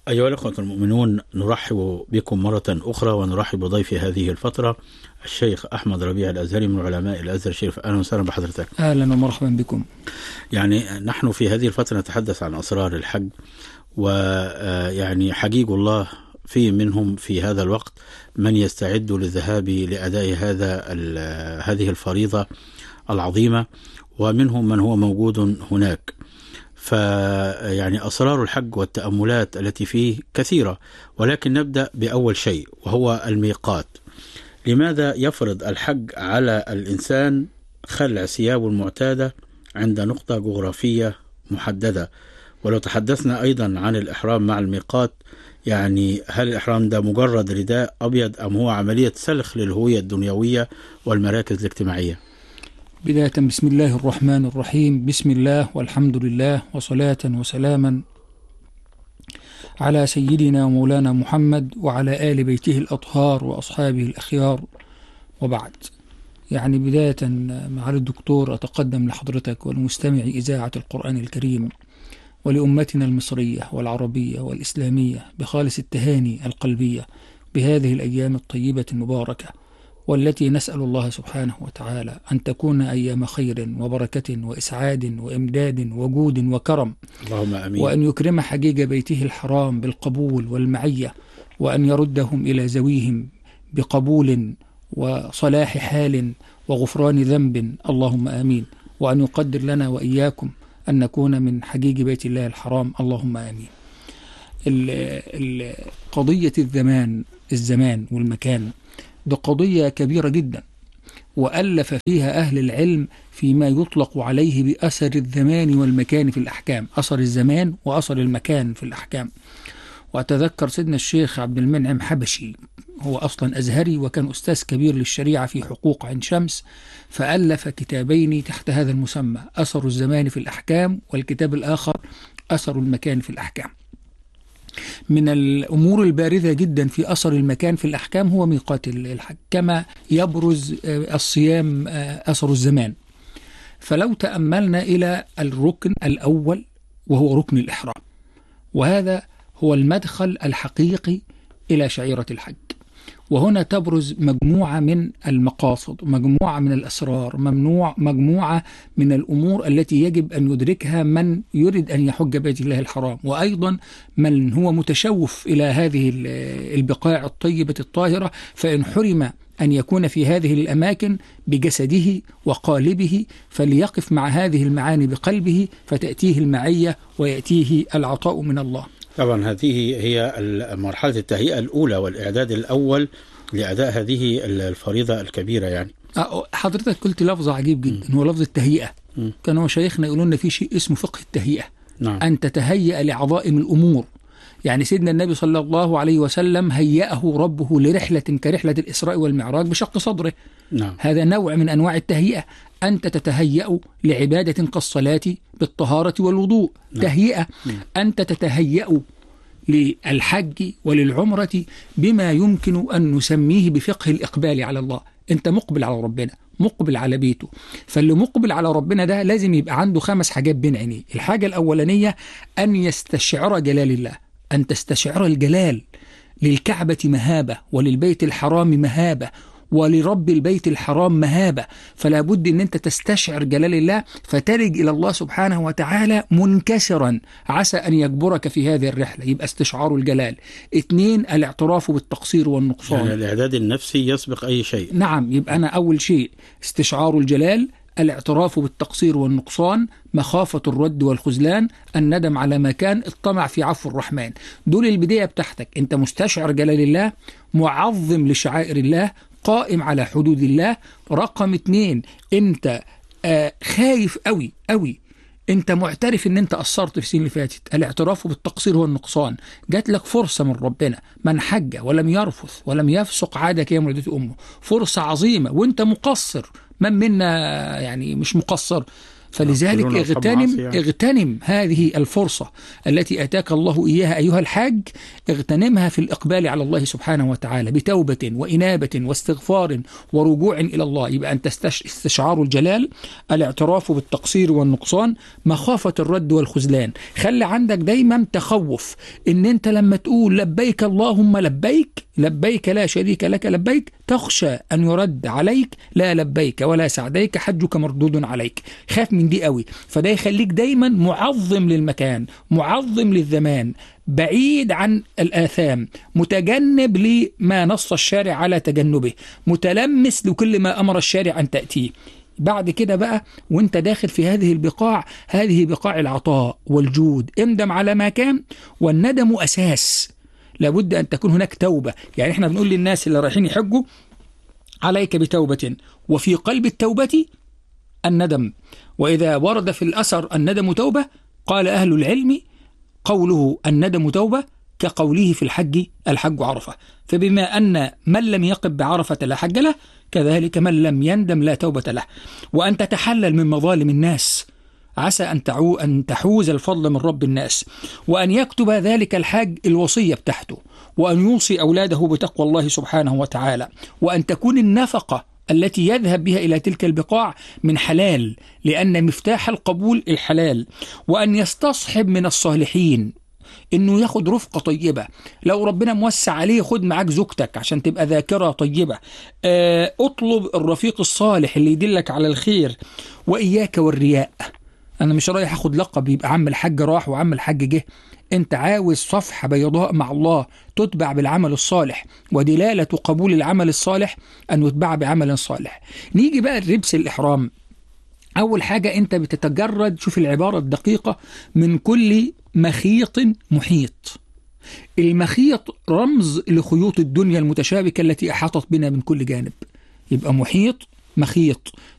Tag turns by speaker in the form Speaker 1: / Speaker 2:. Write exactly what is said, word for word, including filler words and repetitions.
Speaker 1: أيها الأخوة المؤمنون، نرحب بكم مرة أخرى ونرحب بضيف هذه الفترة الشيخ أحمد ربيع الأزهري من علماء الأزهر الشريف. أهلا وسهلا بحضرتك.
Speaker 2: أهلا ومرحبا بكم.
Speaker 1: يعني نحن في هذه الفترة نتحدث عن أسرار الحج، ويعني حجيج الله في منهم في هذا الوقت من يستعد للذهاب لأداء هذا هذه الفريضة العظيمة، ومنهم من هو موجود هناك. فيعني أسرار الحج والتأملات التي فيه كثيرة، ولكن نبدأ بأول شيء وهو الميقات. لماذا يفرض الحج على الإنسان خلع ثيابه المعتادة عند نقطة جغرافية محددة؟ ولو تحدثنا أيضا عن الإحرام مع الميقات، يعني هل الإحرام ده مجرد رداء أبيض أم هو عملية سلخ للهوية الدنيوية والمراكز الاجتماعية؟
Speaker 2: بداية بسم الله الرحمن الرحيم. بسم الله والحمد لله وصلاة وسلاما على سيدنا ومولانا محمد وعلى آل بيته الأطهار وأصحابه الأخيار، وبعد. يعني بداية معالي الدكتور أتقدم لحضرتك ولمستمع إذاعة القرآن الكريم ولأمتنا المصرية والعربية والإسلامية بخالص التهاني القلبية بهذه الأيام الطيبة المباركة، والتي نسأل الله سبحانه وتعالى أن تكون أيام خير وبركة وإسعاد وإمداد وجود وكرم،
Speaker 1: اللهم آمين.
Speaker 2: وأن يكرم حجيج بيته الحرام بالقبول والمعية، وأن يردهم إلى ذويهم بقبول وصلاح حال وغفران ذنب، اللهم آمين. وأن يقدر لنا وإياكم أن نكون من حجيج بيت الله الحرام، اللهم آمين. قضية الزمان الزمان والمكان ده قضية كبيرة جدا، وألف فيها أهل العلم فيما يطلق عليه بأثر الزمان والمكان في الأحكام، أثر الزمان وأثر المكان في الأحكام. وأتذكر سيدنا الشيخ عبد المنعم حبشي، هو أصلا أزهري وكان أستاذ كبير للشريعة في حقوق عين شمس، فألف كتابين تحت هذا المسمى، أثر الزمان في الأحكام، والكتاب الآخر أثر المكان في الأحكام. من الأمور البارزة جدا في أثر المكان في الأحكام هو ميقات الحج، كما يبرز الصيام أثر الزمان. فلو تأملنا إلى الركن الأول وهو ركن الإحرام، وهذا هو المدخل الحقيقي إلى شعيرة الحج، وهنا تبرز مجموعة من المقاصد، مجموعة من الأسرار، ممنوع مجموعة من الأمور التي يجب أن يدركها من يريد أن يحج بيت الله الحرام، وأيضا من هو متشوف إلى هذه البقاع الطيبة الطاهرة، فإن حرم أن يكون في هذه الأماكن بجسده وقالبه فليقف مع هذه المعاني بقلبه، فتأتيه المعية ويأتيه العطاء من الله.
Speaker 1: طبعا هذه هي مرحلة التهيئة الأولى والإعداد الأول لأداء هذه الفريضة الكبيرة. يعني
Speaker 2: حضرتك قلت لفظ عجيب جدا، هو لفظ التهيئة. كانوا شيخنا يقولون لنا في شيء اسمه فقه التهيئة. نعم. أن تتهيأ لعظائم الأمور. يعني سيدنا النبي صلى الله عليه وسلم هيأه ربه لرحلة كرحلة الإسراء والمعراج بشق صدره. نعم. هذا نوع من أنواع التهيئة. أنت تتهيأ لعبادة كالصلاة بالطهارة والوضوء. نعم. تهيئة. نعم. أنت تتهيأ للحج وللعمرة بما يمكن أن نسميه بفقه الإقبال على الله. أنت مقبل على ربنا، مقبل على بيته. فاللي مقبل على ربنا ده لازم يبقى عنده خمس حاجات بين عينيه. الحاجة الأولانية أن يستشعر جلال الله، أن تستشعر الجلال. للكعبة مهابة، وللبيت الحرام مهابة، ولرب البيت الحرام مهابة. فلا بد أن أنت تستشعر جلال الله، فترج إلى الله سبحانه وتعالى منكسرا، عسى أن يجبرك في هذه الرحلة. يبقى استشعار الجلال. اثنين، الاعتراف بالتقصير والنقصان. يعني
Speaker 1: الإعداد النفسي يسبق أي شيء.
Speaker 2: نعم. يبقى أنا أول شيء استشعار الجلال، الاعتراف بالتقصير والنقصان، مخافة الرد والخذلان، الندم على ما كان، الطمع في عفو الرحمن. دول البداية بتاعتك. أنت مستشعر جلال الله، معظم لشعائر الله، قائم على حدود الله. رقم اتنين، انت آه خايف قوي قوي، انت معترف ان انت قصرت في السنين اللي فاتت. الاعتراف بالتقصير والنقصان. جات لك فرصة من ربنا، من حج ولم يرفث ولم يفسق عاد كيوم ولدته امه. فرصة عظيمة وانت مقصر. من منا يعني مش مقصر؟ فلذلك اغتنم يعني. اغتنم هذه الفرصة التي أتاك الله إياها أيها الحاج، اغتنمها في الإقبال على الله سبحانه وتعالى بتوبة وإنابة واستغفار ورجوع إلى الله. يبقى أنت استشعار الجلال، الاعتراف بالتقصير والنقصان، مخافة الرد والخذلان. خلي عندك دايما تخوف إن أنت لما تقول لبيك اللهم لبيك، لبيك لا شريك لك لبيك، تخشى أن يرد عليك لا لبيك ولا سعديك حجك مردود عليك. خاف من دي قوي. فده يخليك دايما معظم للمكان، معظم للزمان، بعيد عن الآثام، متجنب لما نص الشارع على تجنبه، متلمس لكل ما أمر الشارع أن تأتيه. بعد كده بقى وانت داخل في هذه البقاع، هذه بقاع العطاء والجود، اندم على ما كان، والندم أساس. لابد أن تكون هناك توبة. يعني احنا بنقول للناس اللي رايحين يحجوا عليك بتوبة، وفي قلب التوبة الندم. وإذا ورد في الأثر الندم توبة، قال أهل العلم قوله الندم توبة كقوله في الحج الحج عرفة. فبما أن من لم يقف بعرفة لا حج له، كذلك من لم يندم لا توبة له. وأن تتحلل من مظالم الناس، عسى أن تعو أن تحوز الفضل من رب الناس. وأن يكتب ذلك الحاج الوصية بتاعته، وأن يوصي أولاده بتقوى الله سبحانه وتعالى. وأن تكون النفقة التي يذهب بها إلى تلك البقاع من حلال، لأن مفتاح القبول الحلال. وأن يستصحب من الصالحين، إنه ياخد رفقة طيبة. لو ربنا موسع عليه خد معاك زوجتك عشان تبقى ذاكرة طيبة. أه اطلب الرفيق الصالح اللي يدلك على الخير. وإياك والرياء. أنا مش رايح أخد لقب يبقى عم الحاج راح وعم الحاج جه. أنت عاوز صفحة بيضاء مع الله تتبع بالعمل الصالح، ودلالة قبول العمل الصالح أن يتبع بعمل صالح. نيجي بقى للبس الإحرام. أول حاجة أنت بتتجرد، شوف العبارة الدقيقة، من كل مخيط محيط. المخيط رمز لخيوط الدنيا المتشابكة التي أحاطت بنا من كل جانب. يبقى محيط، مخيط،